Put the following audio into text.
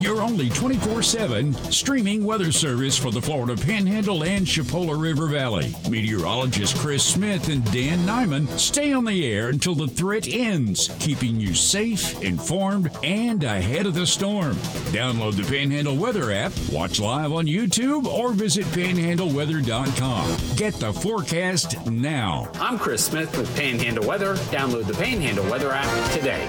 Your only 24/7 streaming weather service for the Florida Panhandle and Chipola River Valley. Meteorologist Chris Smith and Dan Nyman stay on the air until the threat ends, keeping you safe, informed, and ahead of the storm. Download the Panhandle Weather app, watch live on YouTube, or visit panhandleweather.com. Get the forecast now. I'm Chris Smith with Panhandle Weather. Download the Panhandle Weather app today.